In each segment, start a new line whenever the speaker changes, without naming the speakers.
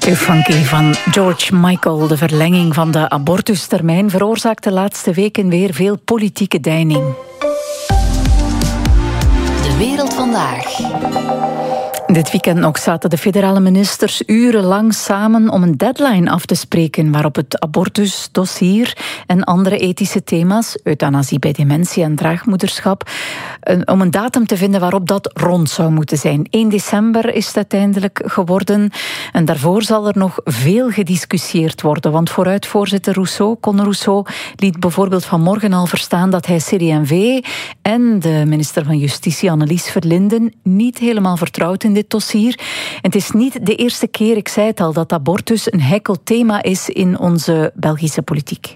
Too Funky van George Michael. De verlenging van de abortustermijn veroorzaakt de laatste weken weer veel politieke deining.
De wereld vandaag.
Dit weekend nog zaten de federale ministers urenlang samen om een deadline af te spreken waarop het abortusdossier en andere ethische thema's, euthanasie bij dementie en draagmoederschap, om een datum te vinden waarop dat rond zou moeten zijn. 1 december is het uiteindelijk geworden en daarvoor zal er nog veel gediscussieerd worden, want vooruitvoorzitter Conor Rousseau liet bijvoorbeeld vanmorgen al verstaan dat hij CD&V en de minister van Justitie Annelies Verlinden niet helemaal vertrouwt in dit dossier. En het is niet de eerste keer, ik zei het al, dat abortus een heikel thema is in onze Belgische politiek.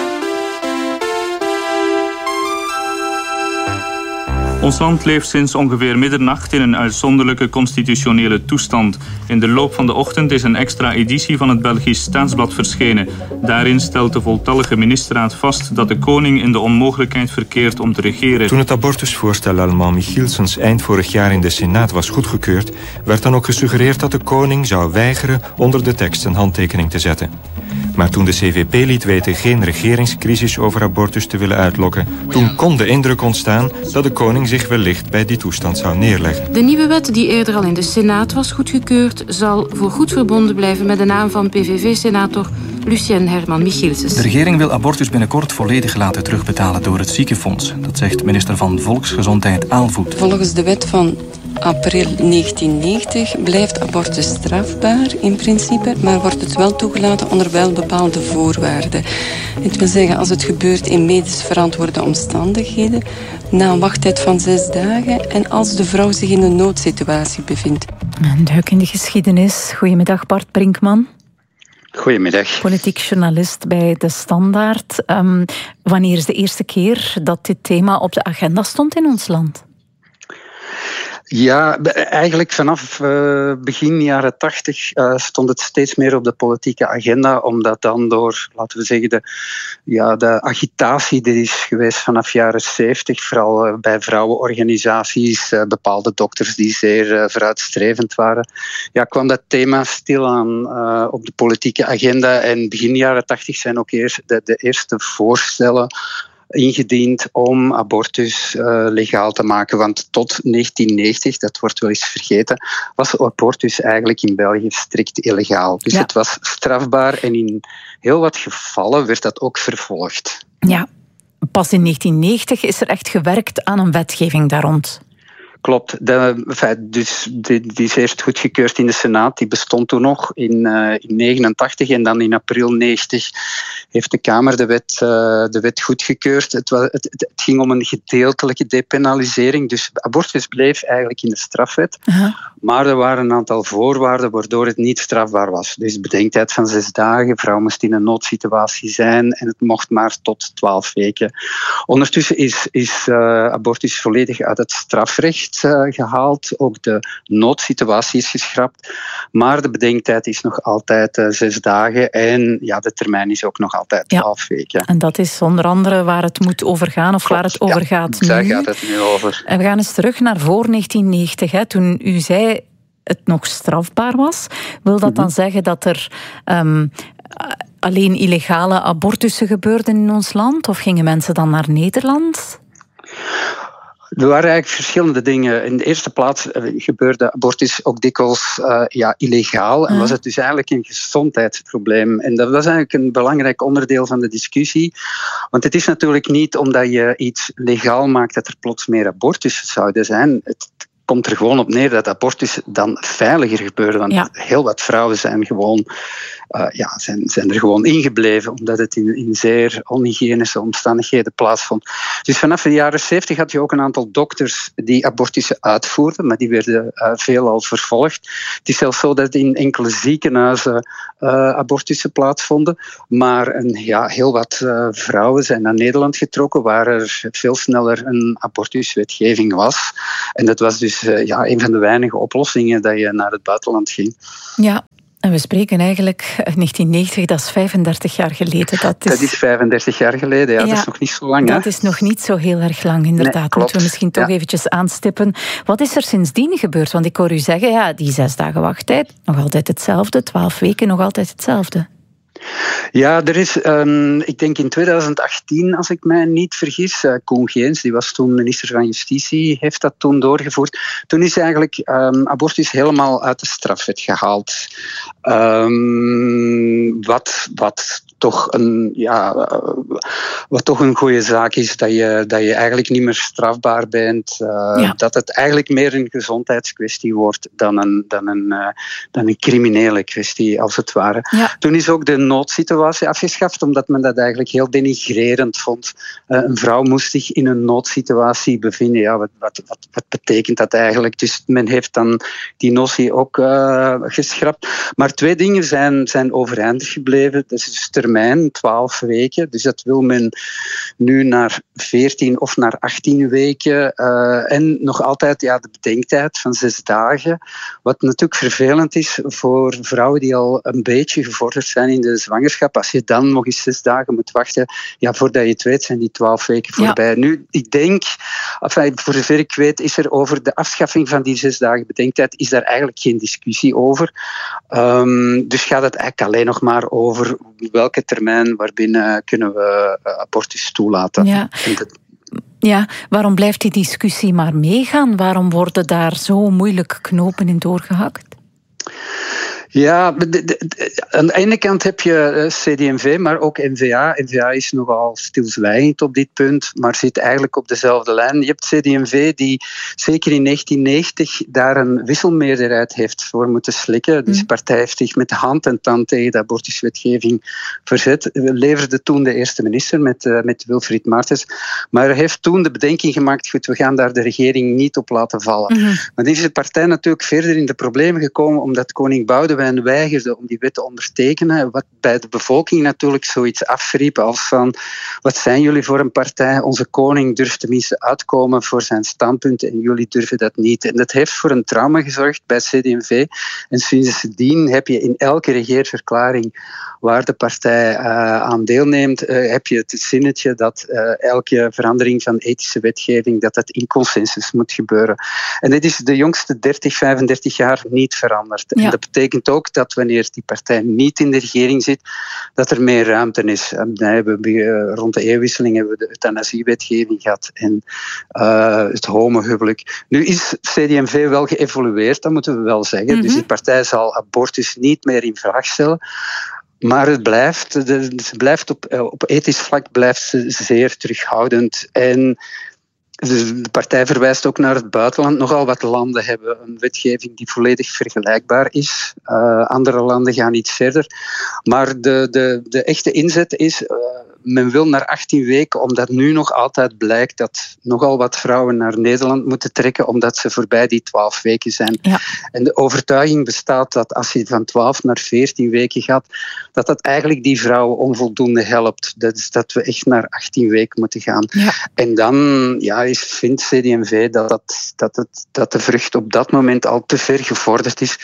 Ons land leeft sinds ongeveer middernacht in een uitzonderlijke constitutionele toestand. In de loop van de ochtend is een extra editie van het Belgisch Staatsblad verschenen. Daarin stelt de voltallige ministerraad vast dat de koning in de onmogelijkheid verkeert om te regeren.
Toen het abortusvoorstel Allemand Michielsens eind vorig jaar in de Senaat was goedgekeurd, werd dan ook gesuggereerd dat de koning zou weigeren onder de tekst een handtekening te zetten. Maar toen de CVP liet weten geen regeringscrisis over abortus te willen uitlokken, toen kon de indruk ontstaan dat de koning zich wellicht bij die toestand zou neerleggen.
De nieuwe wet, die eerder al in de Senaat was goedgekeurd, zal voorgoed verbonden blijven met de naam van PVV-senator Lucien Herman Michielsens.
De regering wil abortus binnenkort volledig laten terugbetalen door het ziekenfonds. Dat zegt minister van Volksgezondheid Aalvoet.
Volgens de wet van april 1990 blijft abortus strafbaar in principe, maar wordt het wel toegelaten onder wel bepaalde voorwaarden. Het wil zeggen, als het gebeurt in medisch verantwoorde omstandigheden, na een wachttijd van 6 dagen en als de vrouw zich in een noodsituatie bevindt.
Een duik in de geschiedenis. Goedemiddag, Bart Brinkman.
Goedemiddag.
Politiek journalist bij De Standaard. Wanneer is de eerste keer dat dit thema op de agenda stond in ons land?
Ja, eigenlijk vanaf begin jaren 80 stond het steeds meer op de politieke agenda, omdat dan door, laten we zeggen, de agitatie die is geweest vanaf jaren 70, vooral bij vrouwenorganisaties, bepaalde dokters die zeer vooruitstrevend waren, kwam dat thema stilaan op de politieke agenda. En begin jaren 80 zijn ook eerst de eerste voorstellen ingediend om abortus legaal te maken. Want tot 1990, dat wordt wel eens vergeten, was abortus eigenlijk in België strikt illegaal. Dus het was strafbaar en in heel wat gevallen werd dat ook vervolgd.
Ja, pas in 1990 is er echt gewerkt aan een wetgeving daar rond.
Klopt. Dus die is eerst goedgekeurd in de Senaat. Die bestond toen nog in 1989 en dan in april 90 heeft de Kamer de wet goedgekeurd. Het ging om een gedeeltelijke depenalisering. Dus abortus bleef eigenlijk in de strafwet. Maar er waren een aantal voorwaarden waardoor het niet strafbaar was. Dus bedenktijd van 6 dagen, vrouw moest in een noodsituatie zijn en het mocht maar tot 12 weken. Ondertussen is abortus volledig uit het strafrecht gehaald. Ook de noodsituatie is geschrapt. Maar de bedenktijd is nog altijd 6 dagen. En de termijn is ook nog altijd 12 weken.
En dat is onder andere waar het moet overgaan, of waar het over gaat nu.
Daar gaat het nu over.
En we gaan eens terug naar voor 1990. Hè, toen u zei het nog strafbaar was. Wil dat dan zeggen dat er alleen illegale abortussen gebeurden in ons land? Of gingen mensen dan naar Nederland?
Er waren eigenlijk verschillende dingen. In de eerste plaats gebeurde abortus ook dikwijls illegaal. En was het dus eigenlijk een gezondheidsprobleem. En dat was eigenlijk een belangrijk onderdeel van de discussie. Want het is natuurlijk niet omdat je iets legaal maakt dat er plots meer abortussen zouden zijn. Het komt er gewoon op neer dat abortus dan veiliger gebeurde. Want heel wat vrouwen zijn gewoon zijn er gewoon ingebleven, omdat het in zeer onhygiënische omstandigheden plaatsvond. Dus vanaf de jaren 70 had je ook een aantal dokters die abortussen uitvoerden, maar die werden veelal vervolgd. Het is zelfs zo dat in enkele ziekenhuizen abortussen plaatsvonden, maar heel wat vrouwen zijn naar Nederland getrokken, waar er veel sneller een abortuswetgeving was. En dat was dus een van de weinige oplossingen dat je naar het buitenland ging.
Ja. En we spreken eigenlijk 1990, dat is 35 jaar geleden.
Dat is 35 jaar geleden, ja. Dat is nog niet zo lang.
Dat is nog niet zo heel erg lang, inderdaad.
Nee,
moeten we misschien toch eventjes aanstippen. Wat is er sindsdien gebeurd? Want ik hoor u zeggen, die 6 dagen wachttijd, nog altijd hetzelfde, 12 weken, nog altijd hetzelfde.
Ja, er is, ik denk in 2018, als ik mij niet vergis, Koen Geens, die was toen minister van Justitie, heeft dat toen doorgevoerd. Toen is eigenlijk abortus helemaal uit de strafwet gehaald. Wat toch een goede zaak is, dat je eigenlijk niet meer strafbaar bent. Dat het eigenlijk meer een gezondheidskwestie wordt dan een criminele kwestie, als het ware. Ja. Toen is ook de noodsituatie afgeschaft, omdat men dat eigenlijk heel denigrerend vond. Een vrouw moest zich in een noodsituatie bevinden. Ja, wat betekent dat eigenlijk? Dus men heeft dan die notie ook geschrapt. Maar 2 dingen zijn overeind gebleven. Dat is dus termijn, 12 weken. Dus dat wil men nu naar 14 of naar 18 weken. En nog altijd de bedenktijd van 6 dagen. Wat natuurlijk vervelend is voor vrouwen die al een beetje gevorderd zijn in de zwangerschap. Als je dan nog eens 6 dagen moet wachten, voordat je het weet, zijn die 12 weken voorbij. Ja. Nu, ik denk, voor zover ik weet, is er over de afschaffing van die 6 dagen bedenktijd, is daar eigenlijk geen discussie over. Dus gaat het eigenlijk alleen nog maar over welke termijn waarbinnen kunnen we abortus toelaten.
Ja. Ja, waarom blijft die discussie maar meegaan? Waarom worden daar zo moeilijk knopen in doorgehakt?
Ja, aan de ene kant heb je CD&V, maar ook N-VA. N-VA is nogal stilzwijgend op dit punt, maar zit eigenlijk op dezelfde lijn. Je hebt CD&V die zeker in 1990 daar een wisselmeerderheid heeft voor moeten slikken. Dus de partij heeft zich met hand en tand tegen de abortuswetgeving verzet. Leverde toen de eerste minister met Wilfried Martens. Maar hij heeft toen de bedenking gemaakt, goed, we gaan daar de regering niet op laten vallen. Maar dan is de partij natuurlijk verder in de problemen gekomen, omdat koning Boudewijn weigerde om die wet te ondertekenen, wat bij de bevolking natuurlijk zoiets afriep als van, wat zijn jullie voor een partij? Onze koning durft tenminste uitkomen voor zijn standpunt en jullie durven dat niet. En dat heeft voor een trauma gezorgd bij CD&V. En sindsdien heb je in elke regeerverklaring waar de partij aan deelneemt, heb je het zinnetje dat elke verandering van ethische wetgeving, dat in consensus moet gebeuren. En dit is de jongste 35 jaar niet veranderd. Ja. En dat betekent ook dat wanneer die partij niet in de regering zit, dat er meer ruimte is. Rond de eeuwwisseling hebben we de euthanasiewetgeving gehad en het homohuwelijk. Nu is CD&V wel geëvolueerd, dat moeten we wel zeggen. Dus die partij zal abortus niet meer in vraag stellen. Maar het blijft op ethisch vlak blijft ze zeer terughoudend. En de partij verwijst ook naar het buitenland. Nogal wat landen hebben een wetgeving die volledig vergelijkbaar is. Andere landen gaan iets verder. Maar de echte inzet is, men wil naar 18 weken, omdat nu nog altijd blijkt dat nogal wat vrouwen naar Nederland moeten trekken, omdat ze voorbij die 12 weken zijn. Ja. En de overtuiging bestaat dat als je van 12 naar 14 weken gaat, dat eigenlijk die vrouwen onvoldoende helpt. Dat we echt naar 18 weken moeten gaan. Ja. En dan vindt CD&V dat de vrucht op dat moment al te ver gevorderd is.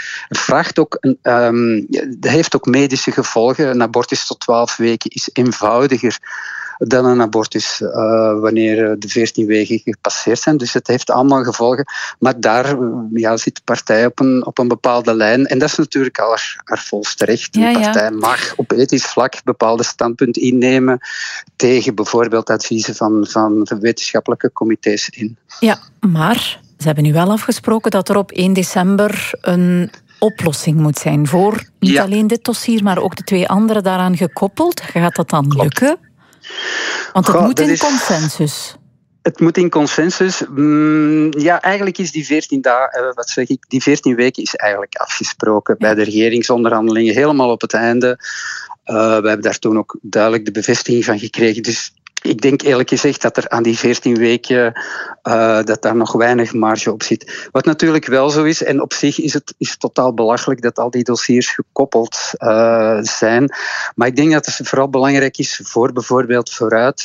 Het heeft ook medische gevolgen. Een abortus tot 12 weken is eenvoudiger dan een abortus wanneer de 14 weken gepasseerd zijn. Dus het heeft allemaal gevolgen. Maar daar zit de partij op een bepaalde lijn. En dat is natuurlijk al haar volste recht. De partij mag op ethisch vlak bepaalde standpunten innemen tegen bijvoorbeeld adviezen van wetenschappelijke comité's in. Ja,
maar ze hebben nu wel afgesproken dat er op 1 december een oplossing moet zijn voor niet alleen dit dossier, maar ook de 2 andere daaraan gekoppeld. Gaat dat dan lukken? Want het moet in consensus.
Het moet in consensus. Eigenlijk is die 14 weken is eigenlijk afgesproken bij de regeringsonderhandelingen, helemaal op het einde. We hebben daar toen ook duidelijk de bevestiging van gekregen. Dus ik denk eerlijk gezegd dat er aan die 14 weken dat daar nog weinig marge op zit. Wat natuurlijk wel zo is, en op zich is het totaal belachelijk dat al die dossiers gekoppeld zijn. Maar ik denk dat het vooral belangrijk is voor bijvoorbeeld vooruit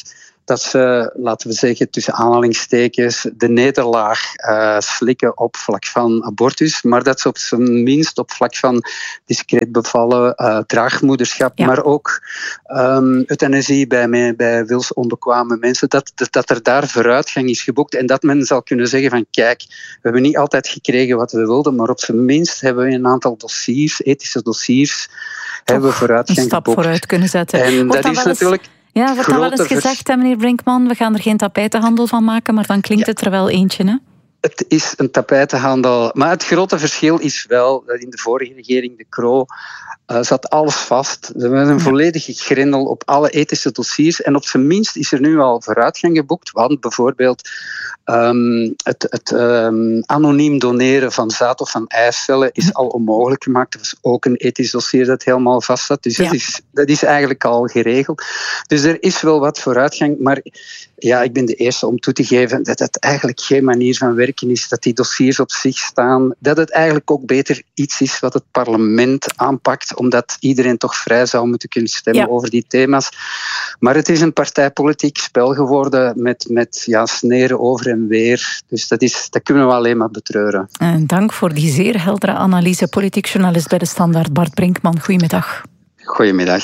dat ze, laten we zeggen, tussen aanhalingstekens, de nederlaag slikken op vlak van abortus, maar dat ze op zijn minst op vlak van discreet bevallen, draagmoederschap, maar ook euthanasie bij wilsonbekwame mensen, dat er daar vooruitgang is geboekt en dat men zal kunnen zeggen van kijk, we hebben niet altijd gekregen wat we wilden, maar op zijn minst hebben we een aantal dossiers, ethische dossiers, hebben we vooruitgang
een stap
geboekt.
Vooruit kunnen zetten.
En dat is natuurlijk...
Ja, wordt dan wel eens gezegd, meneer Brinkman, we gaan er geen tapijtenhandel van maken, maar dan klinkt het er wel eentje, hè?
Het is een tapijtenhandel. Maar het grote verschil is wel dat in de vorige regering, de Croo, zat alles vast. Er was een volledige grendel op alle ethische dossiers. En op zijn minst is er nu al vooruitgang geboekt. Want bijvoorbeeld het anoniem doneren van zaad of van eicellen is al onmogelijk gemaakt. Dat was ook een ethisch dossier dat helemaal vast zat. Dus dat is eigenlijk al geregeld. Dus er is wel wat vooruitgang. Maar ja, ik ben de eerste om toe te geven dat het eigenlijk geen manier van werken is. Dat die dossiers op zich staan. Dat het eigenlijk ook beter iets is wat het parlement aanpakt. Omdat iedereen toch vrij zou moeten kunnen stemmen over die thema's. Maar het is een partijpolitiek spel geworden met sneren over en weer. Dus dat kunnen we alleen maar betreuren.
En dank voor die zeer heldere analyse. Politiek journalist bij De Standaard, Bart Brinkman. Goedemiddag.
Goedemiddag.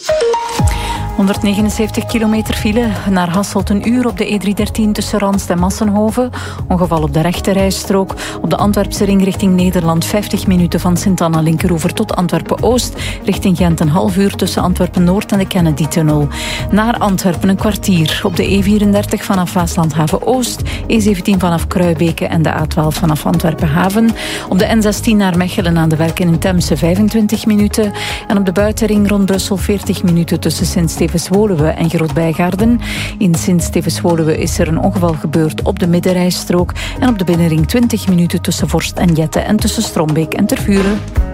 179 kilometer file, naar Hasselt een uur op de E313 tussen Ranst en Massenhoven. Ongeval op de rechterrijstrook. Op de Antwerpse ring richting Nederland 50 minuten van Sint-Anna Linkeroever tot Antwerpen-Oost. Richting Gent een half uur tussen Antwerpen-Noord en de Kennedy-tunnel. Naar Antwerpen een kwartier. Op de E34 vanaf Waaslandhaven-Oost, E17 vanaf Kruibeke en de A12 vanaf Antwerpen-Haven. Op de N16 naar Mechelen aan de Werken in Temse 25 minuten. En op de buitenring rond Brussel 40 minuten tussen Sint-Stevens-Woluwe en Groot-Bijgaarden. In Sint-Stevens-Woluwe is er een ongeval gebeurd op de middenrijstrook. En op de binnenring 20 minuten tussen Vorst en Jette en tussen Strombeek en Tervuren.